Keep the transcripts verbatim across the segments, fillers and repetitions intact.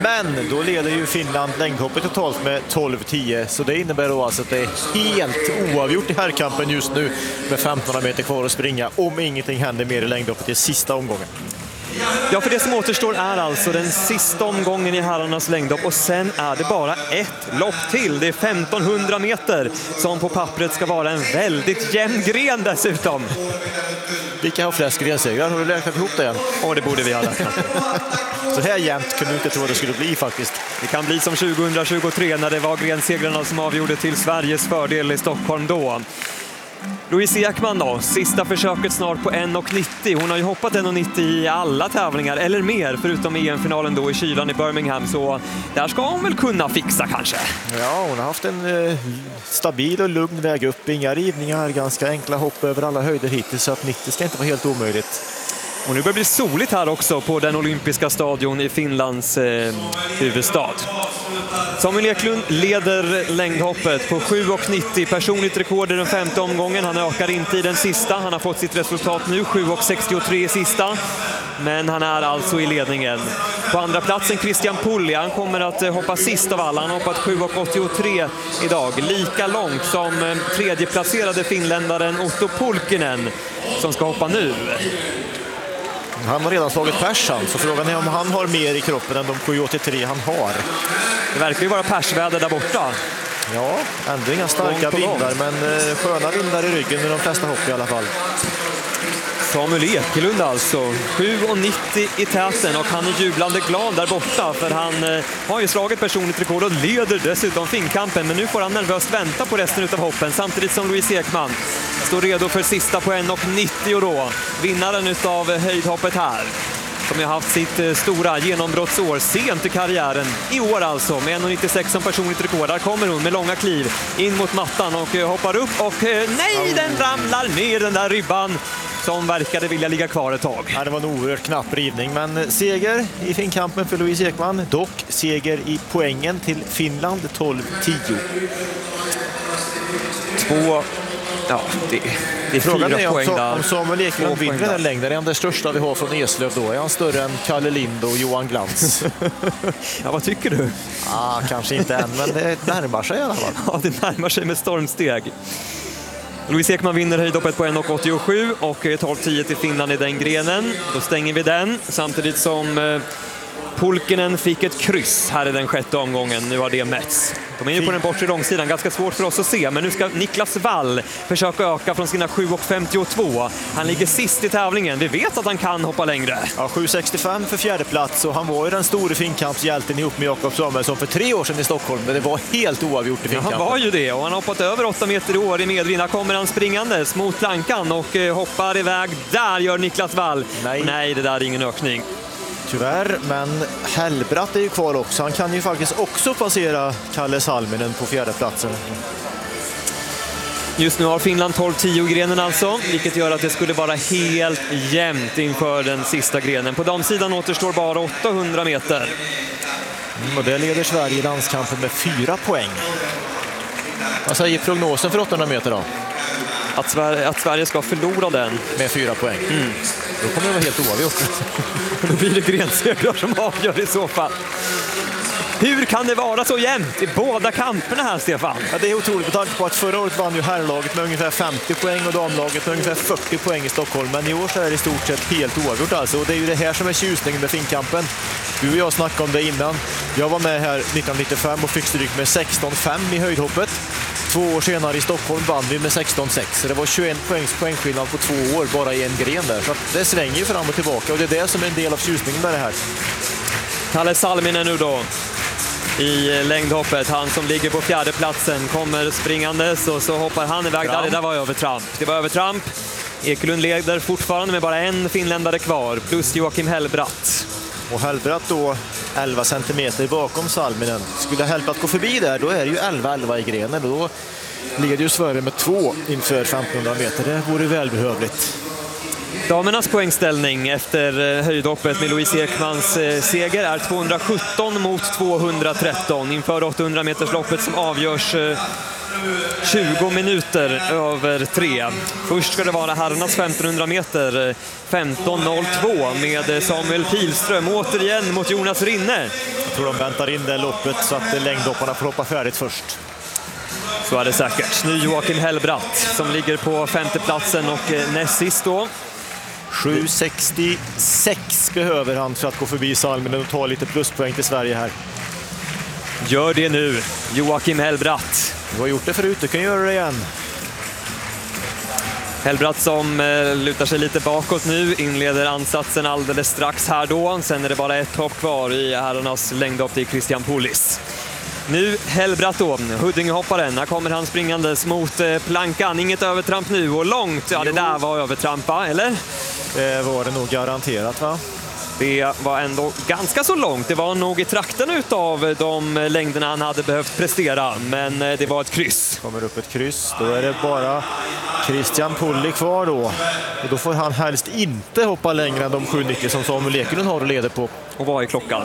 Men då leder ju Finland längdhoppet totalt med tolv tio, så det innebär då alltså att det är helt oavgjort i herrkampen just nu med femtonhundra meter kvar att springa om ingenting händer mer i längdhoppet i sista omgången. Ja, för det som återstår är alltså den sista omgången i herrarnas längdhopp och sen är det bara ett lopp till. Det är femtonhundra meter som på pappret ska vara en väldigt jämn gren dessutom. Vilka har flest grensegrar? Har du räknat ihop det än? Åh, det borde vi ha räknat. Så här jämnt kunde du inte tro att det skulle bli faktiskt. Det kan bli som tjugohundratjugotre när det var grensegrarna som avgjorde till Sveriges fördel i Stockholm då. Louise Ekman då, sista försöket snart på en nittio. Hon har ju hoppat en nittio i alla tävlingar, eller mer, förutom E M-finalen då i kylan i Birmingham. Så där ska hon väl kunna fixa kanske. Ja, hon har haft en eh, stabil och lugn väg upp. Inga rivningar, ganska enkla hopp över alla höjder hittills, så att nittio ska inte vara helt omöjligt. Och nu börjar det bli soligt här också på den olympiska stadion i Finlands eh, huvudstad. Samuel Eklund leder längdhoppet på sju nittio. Personligt rekord i den femte omgången. Han ökar inte i den sista. Han har fått sitt resultat nu, sju sextiotre i sista. Men han är alltså i ledningen. På andra platsen Christian Pulli. Han kommer att hoppa sist av alla. Han har hoppat sju åttiotre idag. Lika långt som tredjeplacerade finländaren Otto Pulkkinen som ska hoppa nu. Han har redan slagit persan, så frågan är om han har mer i kroppen än de sju åttiotre han har. Det verkar ju vara persväder där borta. Ja, ändå inga starka vindar, men sköna vindar i ryggen i de flesta hopp i alla fall. Samuel Eklund alltså, sju nittio i täten, och han är jublande glad där borta för han eh, har ju slagit personligt rekord och leder dessutom finkampen, men nu får han nervöst vänta på resten av hoppen samtidigt som Louise Ekman står redo för sista på en nittio då, vinnaren av höjdhoppet här. Som har haft sitt stora genombrottsår sent i karriären. I år alltså, med en nittiosex som personligt rekord. Där kommer hon med långa kliv in mot mattan och hoppar upp. Och nej, den ramlar ner, den där ribban som verkade vilja ligga kvar ett tag. Ja, det var en oerhört knapp rivning, men seger i finkampen för Louise Ekman. Dock seger i poängen till Finland, tolv tio. Två... Ja, det, det är frågan fyra är poäng om, där. om Samuel Eklund vinner den längden. Är han det största vi har från Eslöv då? Är han större än Kalle Lind och Johan Glans? Ja, vad tycker du? Ah, kanske inte än, men det närmar sig i alla fall. Ja, det närmar sig med stormsteg. Louise Ekman vinner höjdhoppet på en åttiosju och tolv tio till Finland i den grenen. Då stänger vi den, samtidigt som eh, Pulkkinen fick ett kryss här i den sjätte omgången. Nu har det mätts. De är ju på den bortre långsidan, ganska svårt för oss att se, men nu ska Niklas Wall försöka öka från sina sju femtiotvå. Han ligger sist i tävlingen. Vi vet att han kan hoppa längre. Ja, sju sextiofem för fjärde plats, och han var ju den stora finkampshjälten ihop med Jakob Samuelsson för tre år sedan i Stockholm, men det var helt oavgjort i finkampen. Ja, han var ju det, och han har hoppat över åtta meter i år i medvind. Här kommer han springandes mot plankan och eh, hoppar iväg. Där gör Niklas Wall. Nej. Nej, det där är ingen ökning. Tyvärr, men Hellbratt är ju kvar också. Han kan ju faktiskt också passera Kalle Salminen på fjärde platsen. Just nu har Finland tolv tio grenen alltså, vilket gör att det skulle vara helt jämnt inför den sista grenen. På damsidan återstår bara åttahundra meter. Mm, och det leder Sverige i landskampen med fyra poäng. Vad säger prognosen för åttahundra meter då? Att Sverige, att Sverige ska förlora den. Med fyra poäng. Mm. Då kommer det vara helt oavgjort. Då blir det grensegrar som avgör i så fall. Hur kan det vara så jämnt i båda kamperna här, Stefan? Ja, det är otroligt med tanke på att förra året vann ju herrlaget med ungefär femtio poäng och damlaget med ungefär fyrtio poäng i Stockholm. Men i år så är det i stort sett helt oavgjort alltså. Och det är ju det här som är tjusningen med finkampen. Du och jag snackade om det innan. Jag var med här nittonhundranittiofem och fick stryk med sexton fem i höjdhoppet. Två år senare i Stockholm vann vi med sexton sex. Så det var tjugoett poängs poängskillnad på två år bara i en gren där. Så det svänger ju fram och tillbaka, och det är det som är en del av tjusningen med det här. Kalle Salminen nu då i längdhoppet. Han som ligger på fjärde platsen kommer springandes och så hoppar han iväg. Där, det där var övertramp. Det var övertramp. Eklund leder fortfarande med bara en finländare kvar, plus Joakim Hellbratt. Och Hellbratt då elva centimeter bakom Salminen. Skulle Hellbratt gå förbi där, då är det ju elva elva i grenen. Då leder ju Sverige med två inför femtonhundra meter. Det vore välbehövligt. Damernas poängställning efter höjdhoppet med Louise Ekmans seger är tvåhundrasjutton mot tvåhundratretton inför åttahundra metersloppet som avgörs tjugo minuter över tre. Först ska det vara herrarnas femtonhundra meter, femton noll två med Samuel Pilström återigen mot Jonas Rinne. Jag tror de väntar in det loppet så att längdhopparna får hoppa färdigt först. Så är det säkert. Nu Joakim Hellbratt som ligger på femteplatsen och näst sist då. sju sextiosex behöver han för att gå förbi Salminen och ta lite pluspoäng till Sverige här. Gör det nu, Joakim Hellbratt. Du har gjort det förut, du kan göra det igen. Hellbratt som eh, lutar sig lite bakåt nu, inleder ansatsen alldeles strax här då. Sen är det bara ett hopp kvar i herrarnas längdhopp till Christian Pulis. Nu Hellbratt då, Huddingehopparen. Här kommer han springandes mot eh, plankan. Inget övertramp nu och långt. Ja, det där var övertrampa, eller? Det var det nog garanterat, va? Det var ändå ganska så långt. Det var nog i trakten utav de längderna han hade behövt prestera. Men det var ett kryss. Kommer upp ett kryss. Då är det bara Christian Pulli kvar då. Och då får han helst inte hoppa längre än de sju nittio som Samuel Ekelund har att leda på. Och vad är klockan?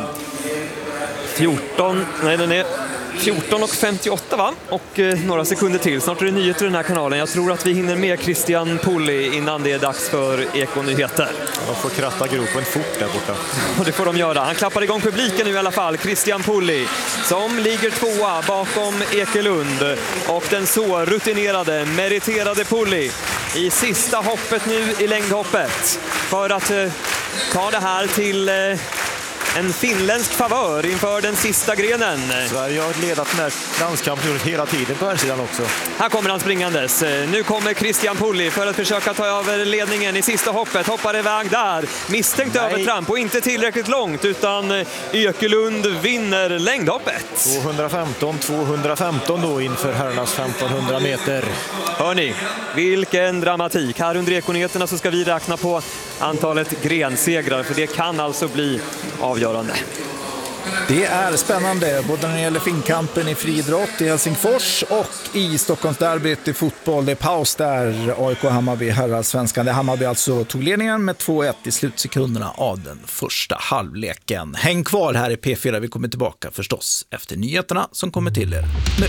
fjorton, nej den är fjorton och femtioåtta va? Och eh, några sekunder till. Snart är det nyheter i den här kanalen. Jag tror att vi hinner med Christian Pulli innan det är dags för Ekonyheter. De får kratta gropen fort där borta. Och det får de göra. Han klappar igång publiken nu i alla fall. Christian Pulli som ligger tvåa bakom Ekelund. Och den så rutinerade, meriterade Pulli i sista hoppet nu i längdhoppet. För att eh, ta det här till... Eh, En finländsk favör inför den sista grenen. Sverige har ledat den här landskampen hela tiden på här sidan också. Här kommer han springandes. Nu kommer Christian Pulli för att försöka ta över ledningen i sista hoppet. Hoppar iväg där. Misstänkt Nej. övertramp och inte tillräckligt långt utan Ekelund vinner längdhoppet. tvåhundrafemton tvåhundrafemton då inför herrarnas femtonhundra meter. Hörni, vilken dramatik. Här under Ekonyheterna så ska vi räkna på antalet grensegrar för det kan alltså bli avgörande. Det är spännande både när det gäller finkampen i friidrott i Helsingfors och i Stockholmsderbyt i fotboll. Det är paus där. A I K Hammarby herrasvenskan. Hammarby alltså tog ledningen med två ett i slutsekunderna av den första halvleken. Häng kvar här i P fyra. Vi kommer tillbaka förstås efter nyheterna som kommer till er nu.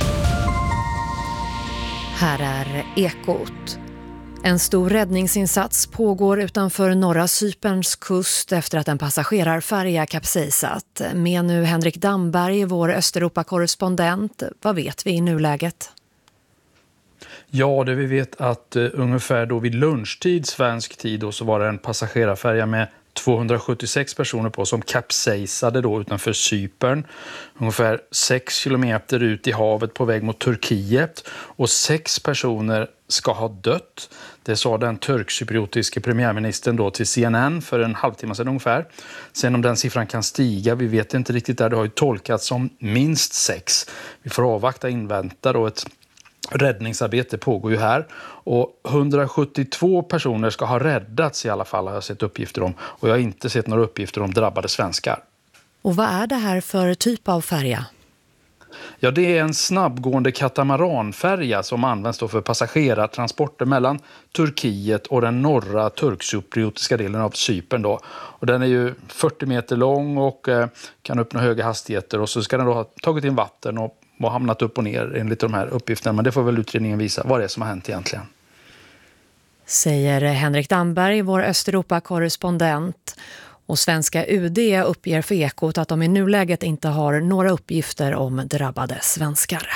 Här är Ekot. En stor räddningsinsats pågår utanför norra Cyperns kust efter att en passagerarfärja kapsejsat. Med nu Henrik Damberg, vår Östeuropa-korrespondent. Vad vet vi i nuläget? Ja, det vi vet att uh, ungefär då vid lunchtid svensk tid då, så var det en passagerarfärja med tvåhundrasjuttiosex personer på som kapsejsade då utanför Cypern. Ungefär sex kilometer ut i havet på väg mot Turkiet och sex personer ska ha dött. Det sa den turkcypriotiske premiärministern då till C N N för en halvtimme sedan ungefär. Sen om den siffran kan stiga, vi vet inte riktigt där, det har ju tolkats som minst sex. Vi får avvakta, invänta då ett räddningsarbete pågår ju här och hundrasjuttiotvå personer ska ha räddats i alla fall har jag sett uppgifter om och jag har inte sett några uppgifter om drabbade svenskar. Och vad är det här för typ av färja? Ja, det är en snabbgående katamaranfärja som används då för passagerartransporter mellan Turkiet och den norra turkcypriotiska delen av Cypern då. Och den är ju fyrtio meter lång och eh, kan uppnå höga hastigheter och så ska den då ha tagit in vatten och och hamnat upp och ner enligt de här uppgifterna. Men det får väl utredningen visa vad det är som har hänt egentligen. Säger Henrik Damberg, vår Östeuropa-korrespondent. Och svenska U D uppger för Ekot att de i nuläget inte har några uppgifter om drabbade svenskar.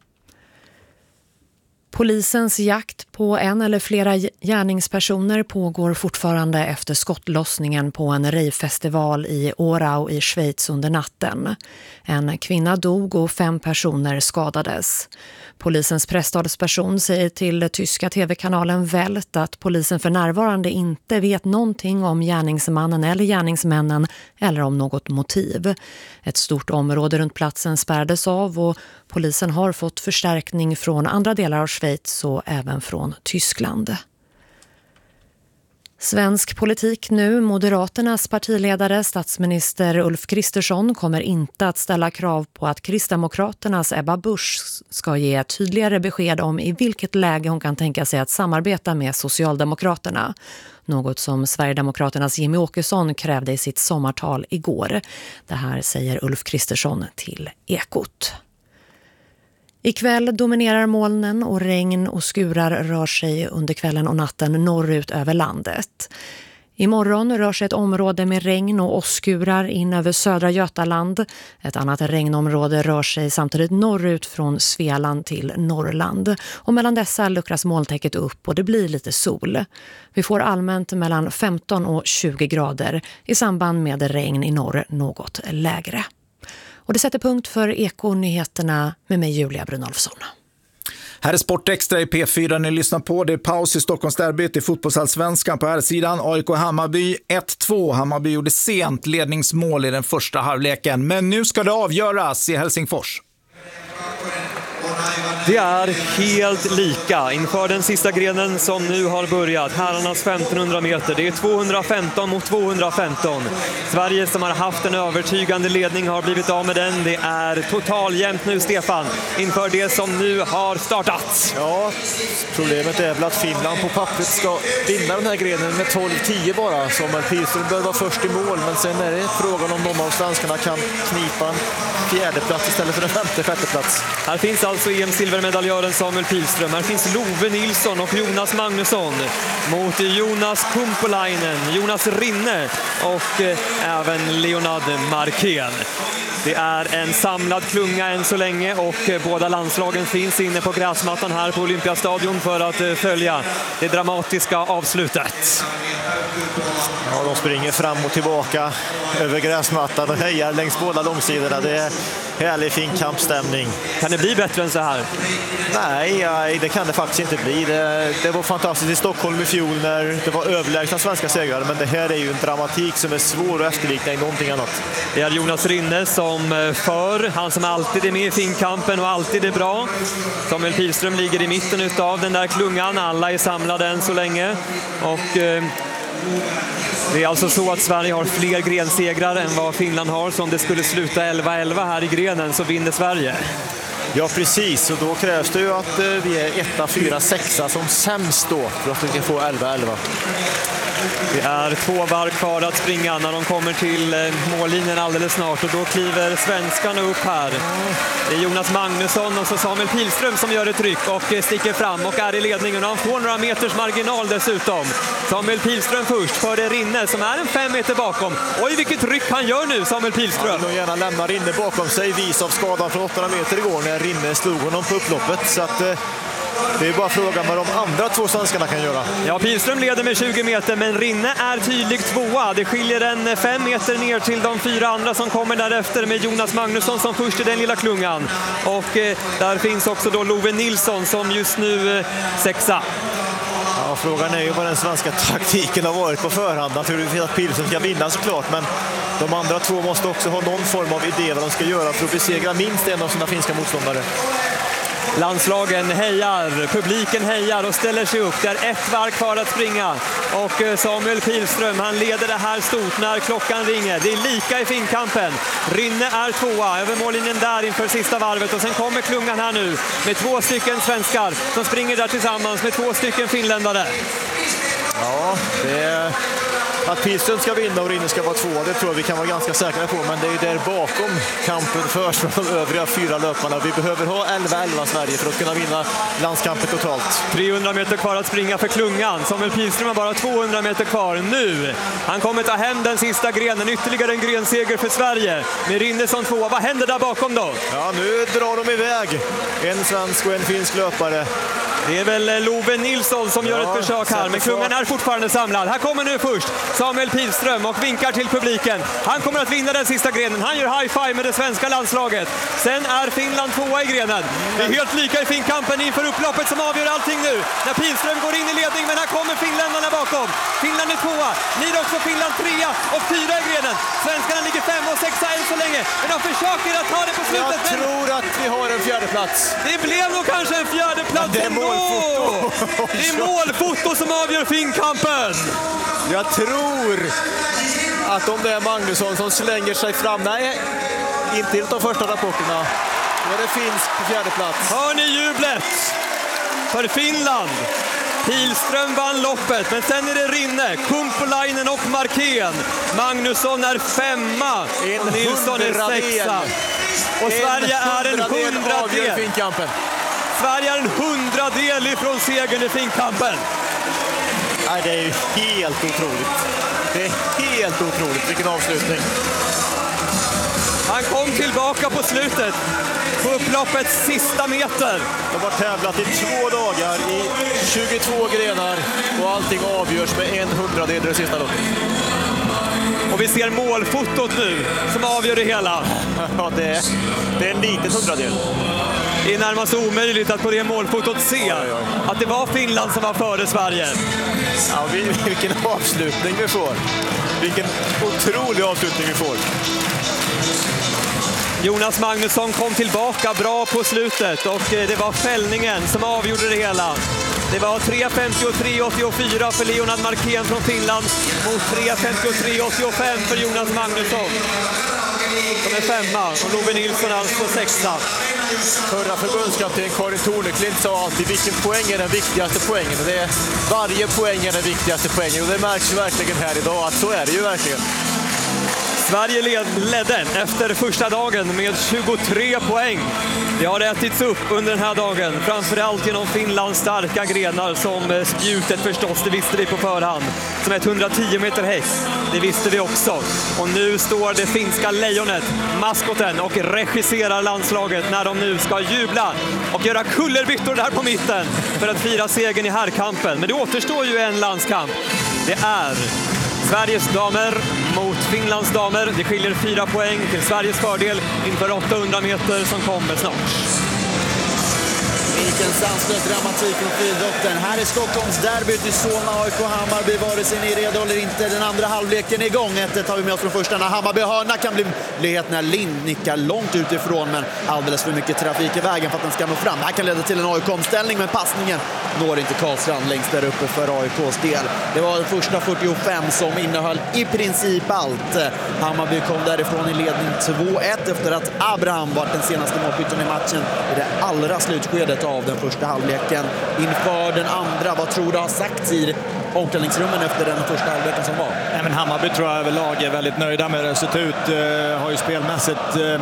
Polisens jakt på en eller flera gärningspersoner pågår fortfarande efter skottlossningen på en rejfestival i Årau i Schweiz under natten. En kvinna dog och fem personer skadades. Polisens presstalsperson säger till tyska tv-kanalen Welt att polisen för närvarande inte vet någonting om gärningsmannen eller gärningsmännen eller om något motiv. Ett stort område runt platsen spärrades av och polisen har fått förstärkning från andra delar av Schweiz och även från Tyskland. Svensk politik nu. Moderaternas partiledare, statsminister Ulf Kristersson, kommer inte att ställa krav på att Kristdemokraternas Ebba Busch ska ge tydligare besked om i vilket läge hon kan tänka sig att samarbeta med Socialdemokraterna. Något som Sverigedemokraternas Jimmy Åkesson krävde i sitt sommartal igår. Det här säger Ulf Kristersson till Ekot. Ikväll dominerar molnen och regn och skurar rör sig under kvällen och natten norrut över landet. Imorgon rör sig ett område med regn och åskurar in över södra Götaland. Ett annat regnområde rör sig samtidigt norrut från Svealand till Norrland. Och mellan dessa luckras molntäcket upp och det blir lite sol. Vi får allmänt mellan femton och tjugo grader, i samband med regn i norr något lägre. Och det sätter punkt för Eko-nyheterna med mig Julia Brunolfsson. Här är Sportextra i P fyra ni lyssnar på. Det är paus i Stockholmsderbyt i fotbollsallsvenskan på här sidan. A I K Hammarby ett två. Hammarby gjorde sent ledningsmål i den första halvleken. Men nu ska det avgöras i Helsingfors. Det är helt lika inför den sista grenen som nu har börjat. Herrarnas femtonhundra meter. Det är tvåhundrafemton mot tvåhundrafemton. Sverige som har haft en övertygande ledning har blivit av med den. Det är totaljämnt nu, Stefan, inför det som nu har startat. Ja, problemet är väl att Finland på pappret ska vinna den här grenen med tolv tio bara. Samuel Pilström bör vara först i mål, men sen är det frågan om någon av svenskarna kan knipa en fjärde plats istället för en femte, sjätte plats. Här finns alltså E M-silvermedaljören Samuel Pilström. Här finns Love Nilsson och Jonas Magnusson mot Jonas Kumpulainen, Jonas Rinne och eh, även Leonard Markén. Det är en samlad klunga än så länge och eh, båda landslagen finns inne på gräsmattan här på Olympiastadion för att eh, följa det dramatiska avslutet. Ja, de springer fram och tillbaka över gräsmattan och hejar längs båda långsidorna. Det är härlig fin kampstämning. Kan det bli bättre än så här? Nej, nej, det kan det faktiskt inte bli. Det, det var fantastiskt i Stockholm i fjol när det var överlägsna svenska segrar, men det här är ju en dramatik som är svår att efterlikna i någonting annat. Det är Jonas Rinne som för, han som alltid är med i finkampen och alltid är bra. Samuel Pilström ligger i mitten utav den där klungan, alla är samlade än så länge och eh, det är alltså så att Sverige har fler grensegrar än vad Finland har, så om det skulle sluta elva elva här i grenen så vinner Sverige. Ja, precis, och då krävs det ju att vi är etta, fyra, sexa som sämst då för att vi ska få elva elva. Det är två varv kvar att springa när de kommer till mållinjen alldeles snart och då kliver svenskarna upp här. Det är Jonas Magnusson och så Samuel Pilström som gör ett ryck och sticker fram och är i ledningen. Han får några meters marginal dessutom. Samuel Pilström först, före Rinne som är en fem meter bakom. Oj, vilket ryck han gör nu, Samuel Pilström. Han gärna lämnar Rinne bakom sig, vis av skadan från åttahundra meter igår när Rinne slog honom på upploppet. Så att det är bara frågan vad de andra två svenskarna kan göra. Ja, Pilström leder med tjugo meter, men Rinne är tydligt tvåa. Det skiljer en fem meter ner till de fyra andra som kommer därefter med Jonas Magnusson som först i den lilla klungan. Och eh, där finns också då Love Nilsson som just nu eh, sexa. Ja, frågan är ju vad den svenska taktiken har varit på förhand. Naturligtvis att Pilström ska vinna såklart, men de andra två måste också ha någon form av idé vad de ska göra för att besegra minst en av sina finska motståndare. Landslagen hejar, publiken hejar och ställer sig upp. Det är ett varv kvar att springa och Samuel Pilström, han leder det här stort när klockan ringer. Det är lika i finkampen. Rinne är tvåa över mållinjen där inför sista varvet och sen kommer klungan här nu med två stycken svenskar som springer där tillsammans med två stycken finländare. Ja, det är... Att Pilström ska vinna och Rinne ska vara två, det tror jag vi kan vara ganska säkra på. Men det är ju där bakom kampen förs från de övriga fyra löparna. Vi behöver ha elva elva Sverige för att kunna vinna landskampen totalt. trehundra meter kvar att springa för klungan. Samuel Pilström har bara tvåhundra meter kvar nu. Han kommer ta hem den sista grenen. Ytterligare en grenseger för Sverige. Med Rinne som tvåa. Vad händer där bakom då? Ja, nu drar de iväg. En svensk och en finsk löpare. Det är väl Love Nilsson som ja, gör ett försök här, men klungan är fortfarande samlad. Här kommer nu först Samuel Pilström och vinkar till publiken. Han kommer att vinna den sista grenen. Han gör high-five med det svenska landslaget. Sen är Finland tvåa i grenen. Det är helt lika i finkampen inför upploppet som avgör allting nu. När Pilström går in i ledning, men här kommer finländarna bakom. Finland är tvåa, blir också Finland trea och fyra i grenen. Svenskarna ligger fem och sexa än så länge, men de försöker att ta det på slutet. Jag tror att vi har en fjärde plats. Det blev nog kanske en fjärde plats ändå. Det är målfoto som avgör finkampen. Jag tror att om det är Magnusson som slänger sig fram. Nej, inte till de första rapporterna. Då är det finsk på fjärde plats. Hör ni jublet för Finland? Pilström vann loppet, men sen är det Rinne, Kumpulainen och Markén. Magnusson är femma, en Nilsson är sexa. Och Sverige är en hundradel. Sverige är en hundradel ifrån segern i finkampen. Nej, det är ju helt otroligt. Det är helt otroligt, vilken avslutning. Han kom tillbaka på slutet, på upploppets sista meter. De har tävlat i två dagar i tjugotvå grenar och allting avgörs med en hundradel i det sista loppet. Och vi ser målfotot nu som avgör det hela. Ja, det är, det är en liten hundradel. Det är närmast omöjligt att på det målfotot se oj, oj. att det var Finland som var före Sverige. Ja, vilken avslutning vi får. Vilken otrolig avslutning vi får. Jonas Magnusson kom tillbaka bra på slutet och det var fällningen som avgjorde det hela. Det var tre femtiotre åttiofyra för Leonard Marquén från Finland mot tre femtiotre åttiofem för Jonas Magnusson. Som är femma och Love Nilsson alltså sexa. Förra förbundskapten Karin Torneklint sa alltid vilken poäng är den viktigaste poängen. Och det är, varje poäng är den viktigaste poängen och det märks verkligen här idag att så är det ju verkligen. Sverige led, ledde efter första dagen med tjugotre poäng. Det har ätits upp under den här dagen, framförallt genom Finlands starka grenar som spjutet förstås, det visste vi på förhand. Som ett hundratio meter häck, det visste vi också. Och nu står det finska lejonet, maskoten, och regisserar landslaget när de nu ska jubla och göra kullerbyttor där på mitten för att fira segern i herrkampen. Men det återstår ju en landskamp. Det är Sveriges damer mot Finlands damer. Det skiljer fyra poäng till Sveriges fördel inför åttahundra meter som kommer snart. Vilken sanslös dramatik från friidrotten. Här är Stockholms derbyt i Solna, A I K Hammarby. Vare sig ni är redo eller inte, den andra halvleken är igång. ett ett har vi med oss från första. När Hammarby hörna kan bli möjlighet när Lind nickar långt utifrån, men alldeles för mycket trafik i vägen för att den ska nå fram. Det här kan leda till en A I K-omställning, men passningen når inte Karlstrand längst där uppe för A I K:s del. Det var den första fyrtiofem som innehöll i princip allt. Hammarby kom därifrån i ledning två ett efter att Abraham var den senaste målskytten i matchen i det allra slutskedet av den första halvleken. Inför den andra, vad tror du har sagts i omklädningsrummen efter den första halvleken som var? Nej, men Hammarby tror jag överlag är väldigt nöjda med resultat. Uh, har ju spelmässigt uh,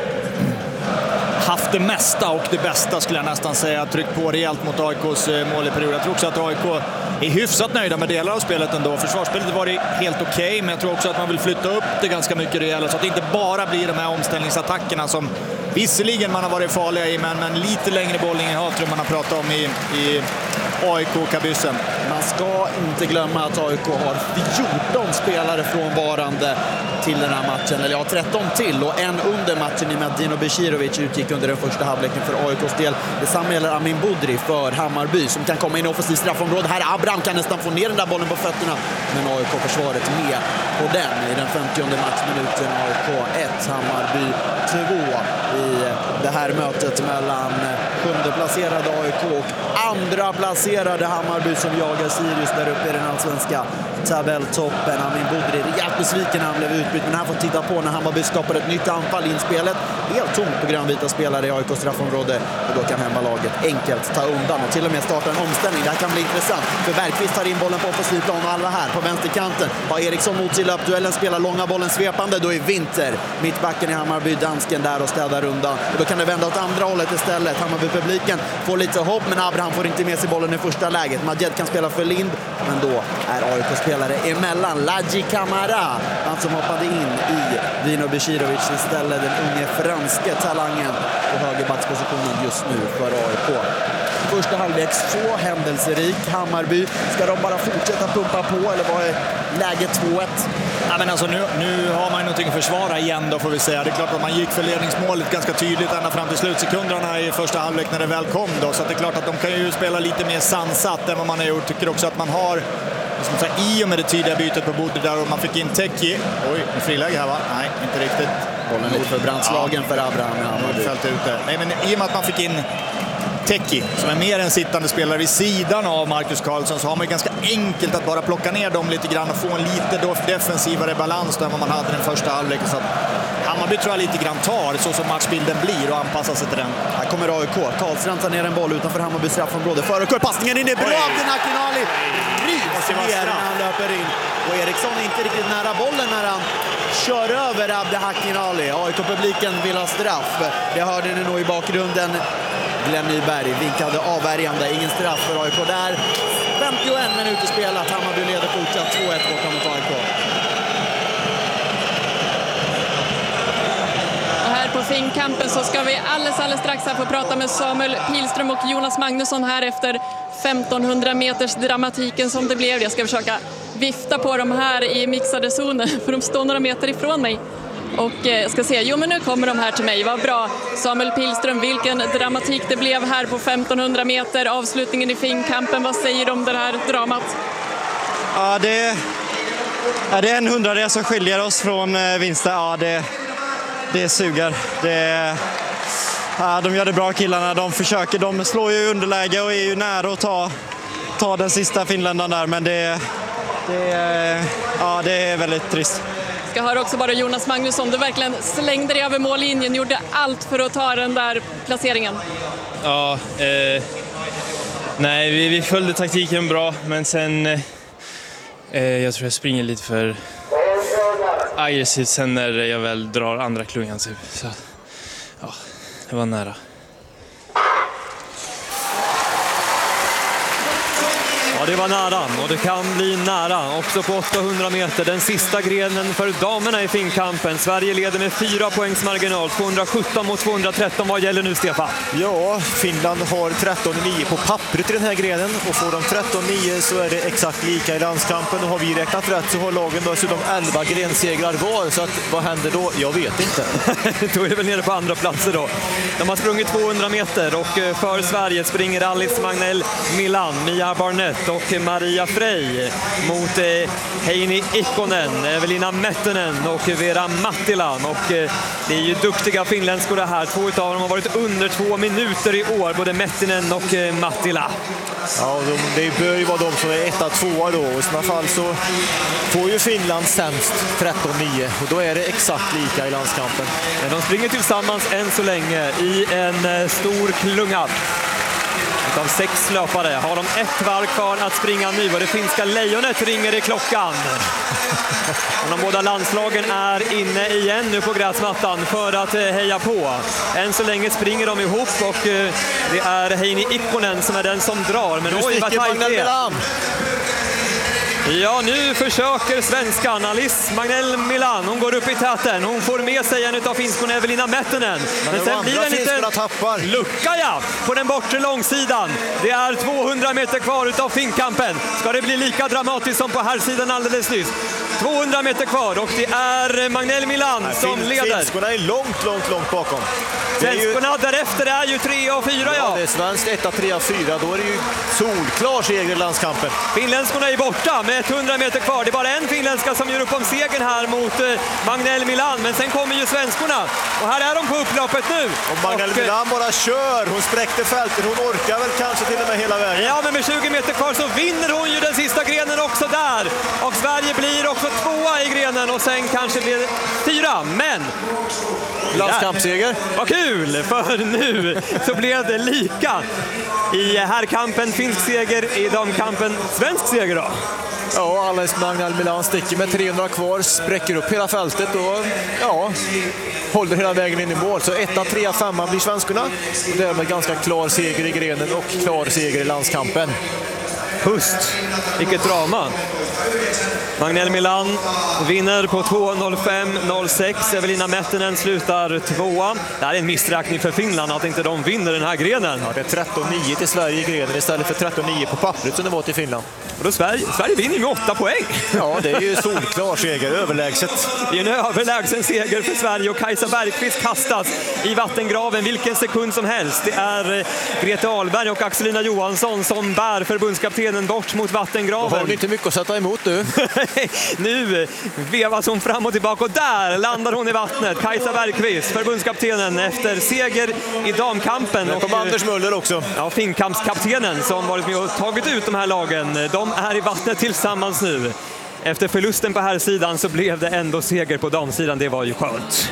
haft det mesta och det bästa skulle jag nästan säga. Tryckt på rejält mot A I K:s uh, mål i period. Jag tror också att A I K är hyfsat nöjda med delar av spelet ändå. Försvarsspelet var helt okej, okay, men jag tror också att man vill flytta upp det ganska mycket rejält så att det inte bara blir de här omställningsattackerna som visserligen man har varit farliga i, men, men lite längre bolling i hat tror man har pratat om i, i A I K-kabyssen. Man ska inte glömma att A I K har fjorton spelare frånvarande till den här matchen. Eller ja, tretton till och en under matchen i Medino Becirovic utgick under den första halvleken för A I K:s del. Detsamma gäller Amin Budri för Hammarby som kan komma in i offensivt straffområde. Här Abraham kan nästan få ner den där bollen på fötterna, men A I K-försvaret med på den i den femtionde matchminuten. A I K ett, Hammarby två i det här mötet mellan sjunde placerade A I K och andra placerade Hammarby som jagar Sirius där uppe i den allsvenska tabelltoppen. Amin Budri rejält besviken när han blev utbytt, men han får titta på när Hammarby skapar ett nytt anfall i spelet. Helt tomt på grönvita spelare i A I K:s straffområde och då kan hemmalaget enkelt ta undan och till och med starta en omställning. Det här kan bli intressant för Bergqvist tar in bollen på offensiv plan och alla här på vänsterkanten har Eriksson mot sig löpduellen, spelar långa bollen svepande, då är Winter mittbacken i Hammarby, dansken där och städar undan och då kan det vända åt andra hållet istället. Hammarby-publiken får lite hopp, men Abraham får inte med sig bollen i första läget. Madjed kan spela för Lind, men då är A I K-spelare emellan. Ladji Camara, han som hoppade in i Dino Becirovic istället, den unge franske talangen på högerbackspositionen just nu för A I K. Första halvlek så händelserik. Hammarby, ska de bara fortsätta pumpa på eller vad är läget två ett? Ja, men alltså nu, nu har man ju någonting att försvara igen då får vi säga. Det är klart att man gick för ledningsmålet ganska tydligt ända fram till slutsekunderna i första halvlek när det väl kom då. Så att det är klart att de kan ju spela lite mer sansat än vad man har gjort. Tycker också att man har, som sagt, i och med det tydliga bytet på Bodde där och man fick in Teki. Oj, en friläge här va? Nej, inte riktigt. Bollen lite för brandslagen ja. för Abraham. Ja, fällt ut det. Nej, men i och med att man fick in Teki, som är mer en sittande spelare vid sidan av Marcus Karlsson, så har man ju ganska enkelt att bara plocka ner dem lite grann och få en lite då defensivare balans än vad man hade den första halvleken. Så att Hammarby tror jag lite grann tar så som matchbilden blir och anpassar sig till den. Här kommer A I K. Karlstrand tar ner en boll utanför Hammarby straffområde. Förekör passningen in i bra av den Akinali. Rivs ner när han löper in. Och Eriksson är inte riktigt nära bollen när han kör över Abde Hakinali. A I K-publiken vill ha straff. Det hörde ni nog i bakgrunden. Glenn Nyberg vinkade avvärjande. Ingen straff för A I K där. femtioen minuter spelat. Hammarby leder fortsatt två ett borta mot A I K. På Finnkampen så ska vi alldeles, alldeles strax här få prata med Samuel Pilström och Jonas Magnusson här efter femtonhundra meters dramatiken som det blev. Jag ska försöka vifta på dem här i mixade zoner för de står några meter ifrån mig. Och jag ska se, jo men nu kommer de här till mig. Vad bra. Samuel Pilström, vilken dramatik det blev här på femtonhundra meter. Avslutningen i Finnkampen, vad säger du om det här dramat? Ja, det, ja, det är en hundradel som skiljer oss från vinsten. Ja, det Det suger. Det, ja, de gör det bra killarna. De försöker, de slår ju underläge och är ju nära att ta, ta den sista finländaren där. Men det, det, ja, det är väldigt trist. Jag ska höra också bara Jonas Magnusson. Du verkligen slängde dig över mållinjen. Gjorde allt för att ta den där placeringen. Ja, eh, nej vi, vi följde taktiken bra. Men sen, eh, jag tror jag springer lite för aggressivt sen när jag väl drar andra klungan typ. Så ja, det var nära. Ja, det var nära och det kan bli nära också på åttahundra meter. Den sista grenen för damerna i Finnkampen. Sverige leder med fyra poängs marginal. tvåhundrasjutton mot tvåhundratretton. Vad gäller nu, Stefan? Ja, Finland har tretton nio på pappret i den här grenen. Och får de tretton nio så är det exakt lika i landskampen. Och har vi räknat rätt så har lagen dessutom elva grensegrar var. Så att, vad händer då? Jag vet inte. Då är det väl nere på andra platser då. De har sprungit tvåhundra meter och för Sverige springer Alice Magnell Milan, Mia Barnett och Maria Frey mot eh, Heini Ikkonen, Evelina Mettinen och Vera Mattilan. Och eh, det är ju duktiga finländskor det här. Två av dem har varit under två minuter i år, både Mettinen och eh, Mattila. Ja, de, det bör ju vara de som är etta, tvåa då. I sådana fall så får ju Finland sämst tretton nio och då är det exakt lika i landskampen. Men de springer tillsammans än så länge i en eh, stor klunga. Av sex löpare har de ett varv kvar att springa nu och det finska lejonet ringer i klockan. Och de båda landslagen är inne igen nu på gräsmattan för att heja på. Än så länge springer de ihop och det är Heini Ikkonen som är den som drar. Men oj, vad tajt det är. Ja, nu försöker svenskan Alice Magnell Milan. Hon går upp i täten. Hon får med sig en av finskorna Evelina Mettinen. Men, Men sen blir det en liten lucka ja, på den bortre långsidan. Det är tvåhundra meter kvar utav Finnkampen. Ska det bli lika dramatiskt som på här sidan alldeles nyss? tvåhundra meter kvar och det är Magnell Milan Nej, som fin, leder. Finskorna är långt, långt, långt bakom. Svenskorna ju... därefter är ju tre och fyra ja. Ja, det är svenskt etta, tre och fyra. Då är det ju solklar seger i landskampen. Finländskorna är borta med hundra meter kvar. Det är bara en finländska som gör upp om segern här mot eh, Magnell Milan. Men sen kommer ju svenskorna. Och här är de på upploppet nu. Och Magnell och, Milan bara kör. Hon spräckte fältet. Hon orkar väl kanske till och med hela vägen. Ja, men med tjugo meter kvar så vinner hon ju den sista grenen också där. Och Sverige blir också tvåa i grenen. Och sen kanske blir det fyra. Men... landskampsseger. Vad kul, för nu så blev det lika. I herrkampen finsk seger, i damkampen svensk seger då. Ja, Alice Magnell Milan sticker med trehundra kvar, spräcker upp hela fältet och ja, håller hela vägen in i mål. Så etta, trea, femma blir svenskorna. Och därmed ganska klar seger i grenen och klar seger i landskampen. Pust, vilket drama. Magnell Milan vinner på två noll fem noll sex. Evelina Mettinen slutar tvåa. Det här är en missräkning för Finland att inte de vinner den här grenen. Ja, det är tretton nio till Sverige i grenen istället för tretton nio på pappret som det var till Finland. Och då Sverige, Sverige vinner med åtta poäng. Ja, det är ju solklar seger, överlägset. Det är en överlägsen seger för Sverige och Kajsa Bergqvist kastas i vattengraven vilken sekund som helst. Det är Grete Ahlberg och Axelina Johansson som bär förbundskaptenen bort mot vattengraven. Då har du inte mycket att sätta emot du. Nu vevas hon fram och tillbaka och där landar hon i vattnet. Kajsa Bergqvist, förbundskaptenen efter seger i damkampen. Och kom Anders Möller också. Ja, Finnkampskaptenen som varit med och tagit ut de här lagen. De är i vattnet tillsammans nu. Efter förlusten på här sidan så blev det ändå seger på damsidan. Det var ju skönt.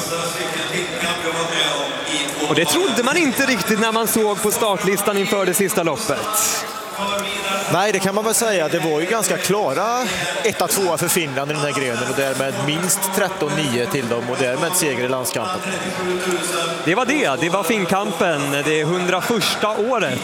Och det trodde man inte riktigt när man såg på startlistan inför det sista loppet. Nej, det kan man väl säga. Det var ju ganska klara etta tvåa för Finland i den här grenen och därmed minst tretton nio till dem och därmed seger i landskampen. Det var det. Det var Finnkampen. Det är hundraförsta året